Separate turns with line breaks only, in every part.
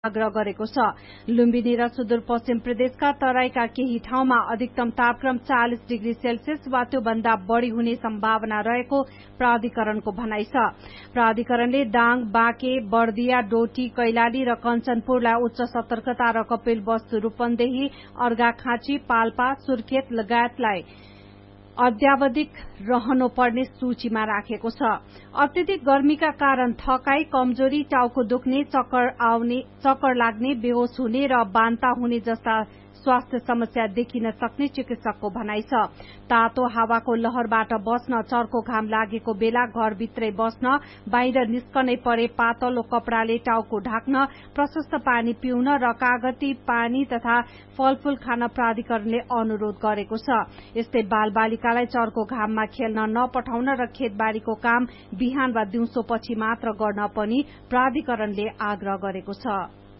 आग्रह गरेको छ। लुम्बिनी र सुदूरपश्चिम प्रदेशका तराईका केही ठाउँमा अधिकतम तापक्रम 40 डिग्री सेल्सियस वा त्योभन्दा बढ़ी हुने सम्भावना रहेको प्राधिकरणको भनाइ छ। प्राधिकरणले दाङ, बाँके, बर्दिया, डोटी, कैलाली र कञ्चनपुरलाई उच्च सतर्कता र कपिलवस्तु, रूपन्देही, अर्घाखाँची, पाल्पा, सुर्खेत लगायतलाई अत्यावधिक रहनुपर्ने सूचीमा राखेको छ। अत्यधिक गर्मीका कारण थकाई, कमजोरी, टाउको दुख्ने, चक्कर लाग्ने, बेहोस हुने र बान्ता हुने जस्ता स्वास्थ्य समस्या देखिन सक्ने चिकित्सकको भनाइ छ। तातो हावाको लहरबाट बस्न, चर्को घाम लागेको बेला घरभित्रै बस्न, बाहिर निस्कनै परे पातलो कपडाले टाउको ढाक्न, प्रशस्त पानी पिउन र कागती पानी तथा फलफूल खान प्राधिकरणले अनुरोध गरेको छ। यस्तै बालबालिकालाई चर्को घाममा खेल्न नपठाउन र खेतबारीको काम बिहान वा दिउँसोपछि मात्र गर्न पनि प्राधिकरणले आग्रह गरेको छ।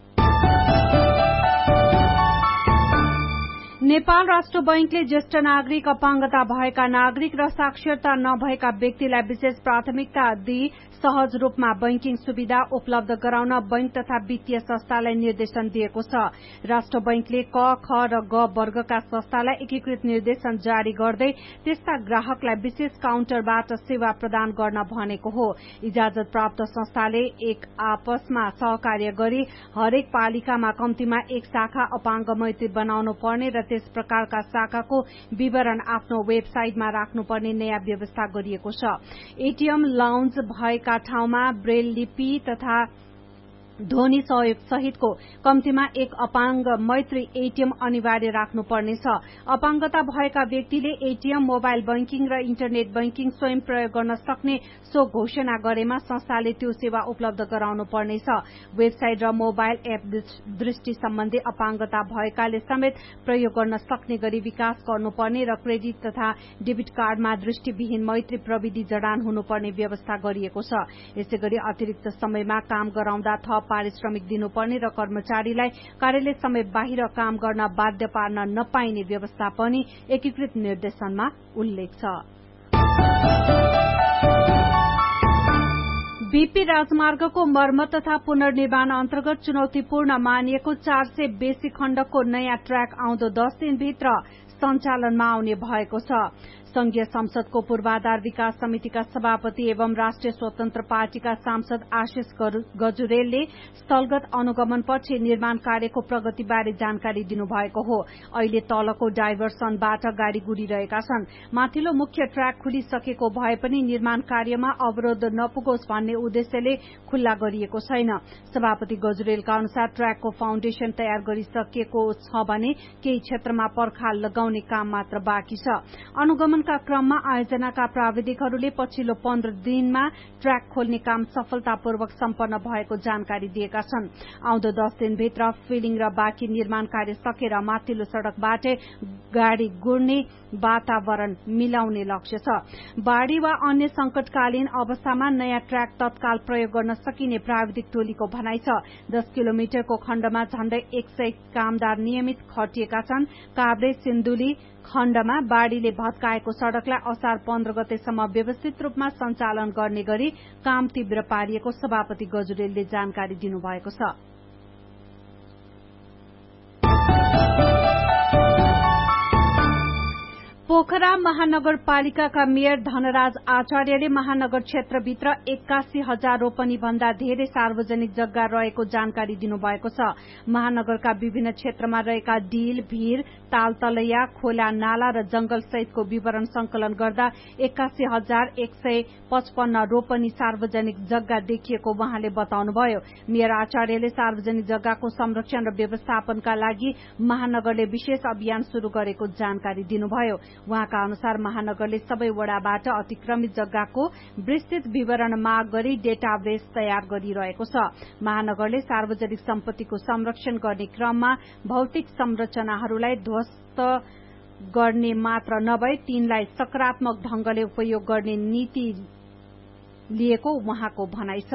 नेपाल राष्ट्र बैंकले ज्येष्ठ नागरिक, अपाङ्गता भएका नागरिक र साक्षरता नभएका व्यक्तिलाई विशेष प्राथमिकता दिई सहज रूपमा बैंकिङ सुविधा उपलब्ध गराउन बैंक तथा वित्तीय संस्थालाई निर्देशन दिएको छ। राष्ट्र बैंकले क, ख र ग वर्गका संस्थालाई एकीकृत निर्देशन जारी गर्दै त्यस्ता ग्राहकलाई विशेष काउन्टरबाट सेवा प्रदान गर्न भनेको हो। इजाजत प्राप्त संस्थाले एक आपसमा सहकार्य गरी हरेक पालिकामा कम्तीमा एक शाखा अपाङ्ग मैत्री बनाउनु पर्ने र त्यस प्रकारका शाखाको विवरण आफ्नो वेबसाइटमा राख्नुपर्ने नयाँ व्यवस्था गरिएको छ। एटीएम लाउन्ज भएका ठाउँमा ब्रेल लिपि तथा ध्वनि सहयोग सहितको कम्तीमा एक अपाङ्ग मैत्री एटीएम अनिवार्य राख्नुपर्नेछ। अपाङ्गता भएका व्यक्तिले एटीएम, मोबाइल बैंकिङ र इन्टरनेट बैंकिङ स्वयं प्रयोग गर्न सक्ने सो घोषणा गरेमा संस्थाले त्यो सेवा उपलब्ध गराउनु पर्नेछ। वेबसाइट र मोबाइल एप दृष्टि सम्बन्धी अपाङ्गता भएकाले समेत प्रयोग गर्न सक्ने गरी विकास गर्नुपर्ने र क्रेडिट तथा डेबिट कार्डमा दृष्टिविहीन मैत्री प्रविधि जडान हुनुपर्ने व्यवस्था गरिएको छ। यसैगरी अतिरिक्त समयमा काम गराउँदा थप पारिश्रमिक दिनुपर्ने र कर्मचारीलाई कार्यालय समय बाहिर काम गर्न बाध्य पार्न नपाइने व्यवस्था पनि एकीकृत निर्देशनमा उल्लेख छ। बीपी राजमार्गको मर्मत तथा पुनर्निर्माण अन्तर्गत चुनौतीपूर्ण मानिएको 400 बेसी खण्डको नयाँ ट्र्याक आउँदो 10 दिनभित्र सञ्चालनमा आउने भएको छ। संघीय संसदको पूर्वाधार विकास समितिका सभापति एवं राष्ट्रिय स्वतन्त्र पार्टीका सांसद आशिष गजुरेलले स्थलगत अनुगमनपछि निर्माण कार्यको प्रगतिबारे जानकारी दिनुभएको हो। अहिले तलको डाइभर्सनबाट गाड़ी गुडिरहेका छन्। माथिल्लो मुख्य ट्र्याक खुलिसकेको भए पनि निर्माण कार्यमा अवरोध नपुगोस् भन्ने उद्देश्यले खुल्ला गरिएको छैन। सभापति गजुरेलका अनुसार ट्र्याकको फाउन्डेशन तयार गरिसकेको छ भने केही क्षेत्रमा पर्खाल लगाउने काम मात्र बाँकी छ। अनुगमन का क्रममा आयोजनाका प्राविधिकहरूले पछिल्लो 15 दिनमा ट्र्याक खोल्ने काम सफलतापूर्वक सम्पन्न भएको जानकारी दिएका छन्। आउँदो 10 दिनभित्र फिलिङ र बाँकी निर्माण कार्य सकेर माथिल्लो सड़कबाटै गाड़ी गुड्ने वातावरण मिलाउने लक्ष्य छ। बाढ़ी वा अन्य संकटकालीन अवस्थामा नयाँ ट्र्याक तत्काल प्रयोग गर्न सकिने प्राविधिक टोलीको भनाइ छ। 10 किलोमिटरको खण्डमा झण्डै 100 कामदार नियमित खटिएका छन्। काभ्रे सिन्धुली खण्डमा बाढ़ीले भत्काएको सड़कलाई असार 15 गतेसम्म व्यवस्थित रूपमा सञ्चालन गर्ने गरी काम तीव्र पारिएको सभापति गजुरेलले जानकारी दिनुभएको छ। पोखरा महानगरपालिकाका मेयर धनराज आचार्यले महानगर क्षेत्रभित्र 81,000 रोपनी भन्दा धेरै सार्वजनिक जग्गा रहेको जानकारी दिनुभएको छ। महानगरका विभिन्न क्षेत्रमा रहेका डील, भीर, तालतलैया, खोला, नाला र जंगल सहितको विवरण संकलन गर्दा 81,155 रोपनी सार्वजनिक जग्गा देखिएको उहाँले बताउनुभयो। मेयर आचार्यले सार्वजनिक जग्गाको संरक्षण र व्यवस्थापनका लागि महानगरले विशेष अभियान शुरू गरेको जानकारी दिनुभयो। उहाँका अनुसार महानगरले सबै वडाबाट अतिक्रमित जग्गाको विस्तृत विवरण माग गरी डेटाबेस तयार गरिरहेको छ। महानगरले सार्वजनिक सम्पत्तिको संरक्षण गर्ने क्रममा भौतिक संरचनाहरूलाई ध्वस्त गर्ने मात्र नभई तिनलाई सकारात्मक ढंगले उपयोग गर्ने नीति लिएको उहाँको भनाइ छ।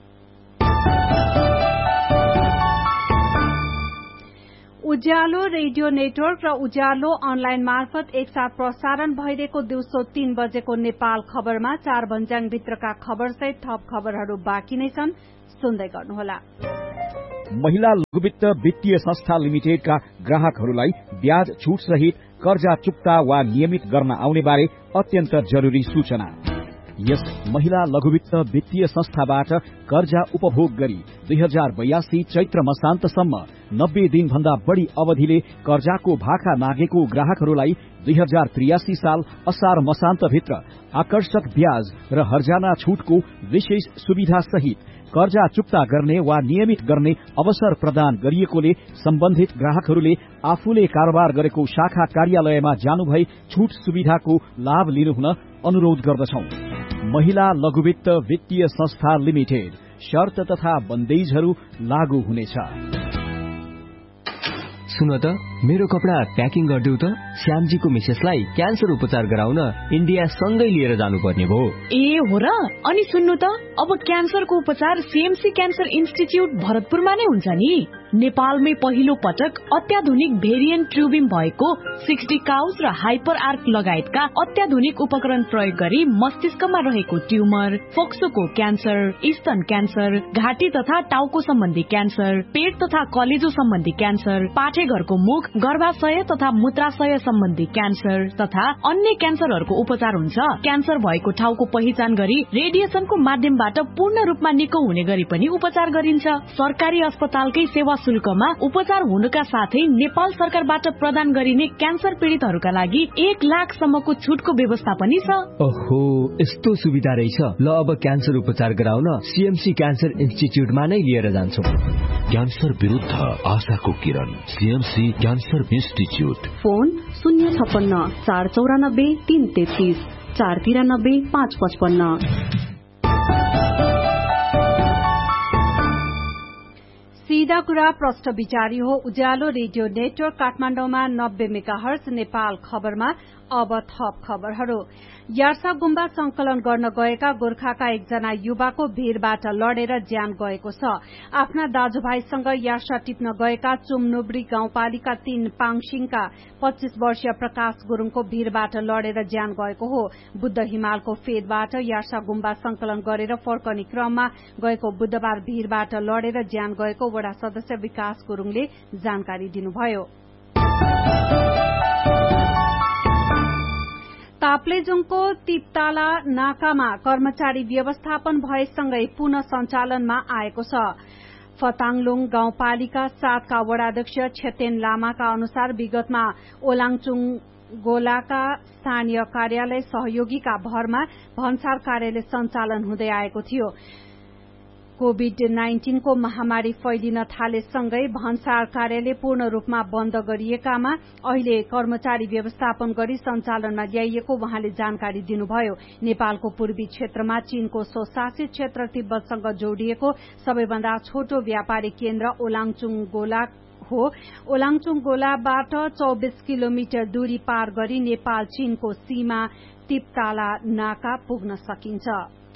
उज्यालो रेडियो नेटवर्क र उज्यालो अनलाइन मार्फत एकसाथ प्रसारण भइरहेको दिउँसो 3 बजेको नेपाल खबरमा 4 भन्ज्याङ भित्रका खबर सहित थप खबरहरू बाँकी नै छन्। सुन्दै गर्नुहोला।
महिला लघुवित्त वित्तीय संस्था लिमिटेडका ग्राहकहरूलाई ब्याज छुट सहित कर्जा चुक्ता वा नियमित गर्न आउने बारे अत्यन्त जरुरी सूचना। यस महिला लघुवित्त वित्तीय संस्थाबाट कर्जा उपभोग गरी 2082 चैत्र मसान्तसम्म 90 दिनभन्दा बढ़ी अवधिले कर्जाको भाका मागेको ग्राहकहरूलाई 2083 साल असार मसान्तभित्र आकर्षक ब्याज र हर्जाना छुटको विशेष सुविधा सहित कर्जा चुक्ता गर्ने वा नियमित गर्ने अवसर प्रदान गरिएकोले सम्बन्धित ग्राहकहरूले आफूले कारोबार गरेको शाखा कार्यालयमा जानुभई छुट सुविधाको लाभ लिनुहुन अनुरोध गर्दछौं। महिला लघुवित्त वित्तीय संस्था लिमिटेड। शर्त तथा बन्देजहरू लागू हुनेछ।
सुन त मेरो कपडा प्याकिङ गरिदेऊ त। श्यामजीको मिसेसलाई क्यान्सर उपचार गराउन इन्डिया सँगै लिएर जानुपर्ने भयो।
ए हो र? अनि सुन्नु त, अब क्यान्सरको उपचार सीएमसी क्यान्सर इन्स्टिच्युट भरतपुरमा नै हुन्छ नि। नेपालमै पहिलो पटक अत्याधुनिक भेरिएन्ट ट्युबिङ भएको 60 काउज र हाइपर आर्क लगायतका अत्याधुनिक उपकरण प्रयोग गरी मस्तिष्कमा रहेको ट्युमर, फोक्सोको क्यान्सर, स्तन क्यान्सर, घाँटी तथा टाउको सम्बन्धी क्यान्सर, पेट तथा कलेजो सम्बन्धी क्यान्सर, पाठेघरको मुख, गर्भाशय तथा मूत्राशय सम्बन्धी क्यान्सर तथा अन्य क्यान्सरहरूको उपचार हुन्छ। क्यान्सर भएको ठाउँको पहिचान गरी रेडिएसनको माध्यमबाट पूर्ण रूपमा निको हुने गरी पनि उपचार गरिन्छ। सरकारी अस्पतालकै सेवा शुल्कमा उपचार हुनुका साथै नेपाल सरकारबाट प्रदान गरिने क्यान्सर पीड़ितहरूका लागि 1 लाखसम्मको छुटको व्यवस्था पनि छ।
ओहो, यस्तो सुविधा रहेछ। ल अब क्यान्सर उपचार गराउन सीएमसी क्यान्सर इन्स्टिच्युटमा नै लिएर जान्छौं।
क्यान्सर विरुद्ध आशाको किरण, सीएमसी क्यान्सर इन्स्टिच्युट।
फोन 056 494 333 493 555।
सीधा कुरा प्रश्न विचारी हो। उज्यालो रेडियो नेटवर्क काठमाडौँमा 90 मेगाहर्ज। नेपाल खबरमा अब थप खबरहरू। यार्सा गुम्बा संकलन गर्न गएका गोर्खाका एकजना युवाको भीड़बाट लडेर ज्यान गएको छ। आफ्ना दाजुभाइसँग यार्सा टिप्न गएका चुमनुब्री गाउँपालिका 3 पाङसिङका 25 वर्षीय प्रकाश गुरुङको भीड़बाट लडेर ज्यान गएको हो। बुद्ध हिमालको फेदबाट यार्सा गुम्बा संकलन गरेर फर्कने क्रममा गएको बुधबार भीड़बाट लडेर ज्यान गएको वडा सदस्य विकास गुरुङले जानकारी दिनुभयो। ताप्लेजुङको तिप्ताला नाकामा कर्मचारी व्यवस्थापन भएसँगै पुनः सञ्चालनमा आएको छ। फताङलुङ गाउँपालिका 7 का वडाध्यक्ष छेतेन लामाका अनुसार विगतमा ओलाङचुङ गोलाका स्थानीय कार्यालय सहयोगीका भरमा भन्सार कार्यालय सञ्चालन हुँदै आएको थियो। कोभिड-19 को महामारी फैलिन थालेसँगै भन्सार कार्यालय पूर्ण रूपमा बन्द गरिएकामा अहिले कर्मचारी व्यवस्थापन गरी सञ्चालनमा ल्याइएको उहाँले जानकारी दिनुभयो। नेपालको पूर्वी क्षेत्रमा चीनको स्वशासित क्षेत्र तिब्बतसँग जोडिएको सबैभन्दा छोटो व्यापारिक केन्द्र ओलाङचुङ गोला हो। ओलाङचुङ गोलाबाट 24 किलोमिटर दूरी पार गरी नेपाल चीनको सीमा तिप्ताला नाका पुग्न सकिन्छ।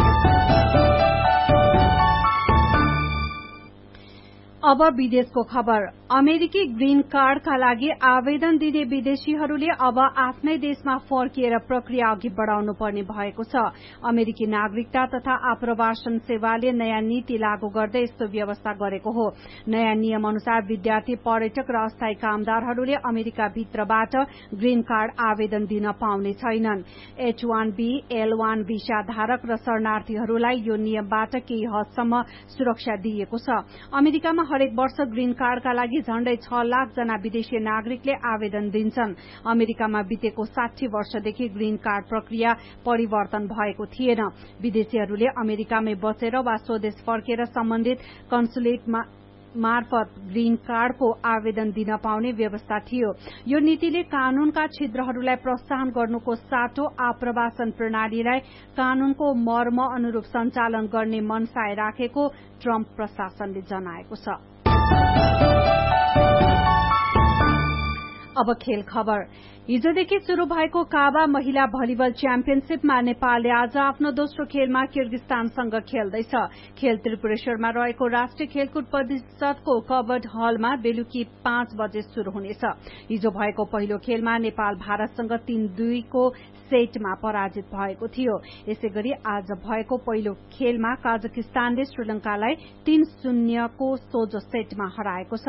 अब विदेशको खबर। अमेरिकी ग्रीन कार्डका लागि आवेदन दिने विदेशीहरूले अब आफ्नै देशमा फर्किएर प्रक्रिया अघि बढ़ाउनु पर्ने भएको छ। अमेरिकी नागरिकता तथा आप्रवासन सेवाले नयाँ नीति लागू गर्दै यस्तो व्यवस्था गरेको हो। नयाँ नियम अनुसार विद्यार्थी, पर्यटक र अस्थायी कामदारहरूले अमेरिका भित्रबाट ग्रीन कार्ड आवेदन दिन पाउने छैनन्। H1B, L1 भिसा धारक र शरणार्थीहरूलाई यो नियमबाट केही हदसम्म सुरक्षा दिइएको छ। अमेरिकामा हरेक वर्ष ग्रीन कार्डका लागि झण्डै 6 लाख जना विदेशी नागरिकले आवेदन दिन्छन्। अमेरिकामा बितेको 60 वर्षदेखि ग्रीन कार्ड प्रक्रिया परिवर्तन भएको थिएन। विदेशीहरूले अमेरिकामै बसेर वा स्वदेश फर्केर सम्बन्धित कन्सुलेट मार्फत ग्रीन कार्डको आवेदन दिन पाउने व्यवस्था थियो। यो नीतिले कानूनका छिद्रहरूलाई प्रोत्साहन गर्नुको साटो आप्रवासन प्रणालीलाई कानूनको मर्म अनुरूप सञ्चालन गर्ने मनसाय राखेको ट्रम्प प्रशासनले जनाएको छ। अब खेल खबर। हिजोदेखि शुरू भएको काबा महिला भलिबल च्याम्पियनशीपमा नेपालले आज आफ्नो दोस्रो खेलमा किर्गिस्तानसँग खेल्दैछ। खेल त्रिपुरेश्वरमा रहेको राष्ट्रिय खेलकुद परिषदको कवर्ड हलमा बेलुकी 5 बजे शुरू हुनेछ। हिजो भएको पहिलो खेलमा नेपाल भारतसँग 3-2 को सेटमा पराजित भएको थियो। यसैगरी आज भएको पहिलो खेलमा कजाकिस्तानले श्रीलंकालाई 3-0 को सोझो सेटमा हराएको छ।